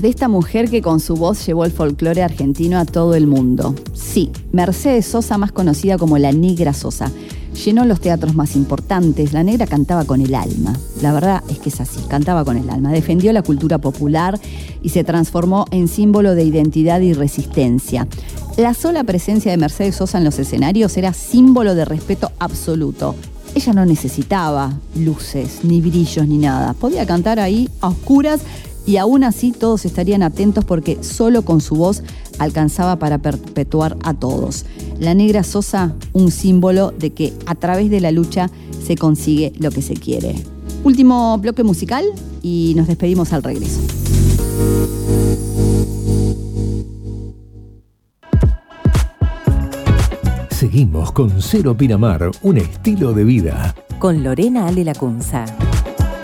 de esta mujer que con su voz llevó el folclore argentino a todo el mundo. Sí, Mercedes Sosa, más conocida como la Negra Sosa. Llenó los teatros más importantes. La negra cantaba con el alma. La verdad es que es así, cantaba con el alma. Defendió la cultura popular y se transformó en símbolo de identidad y resistencia. La sola presencia de Mercedes Sosa en los escenarios era símbolo de respeto absoluto. Ella no necesitaba luces, ni brillos, ni nada. Podía cantar ahí a oscuras y aún así todos estarían atentos porque solo con su voz alcanzaba para perpetuar a todos. La Negra Sosa, un símbolo de que a través de la lucha se consigue lo que se quiere. Último bloque musical y nos despedimos al regreso. Seguimos con Cero Pinamar, un estilo de vida. Con Lorena Ale Lacunza.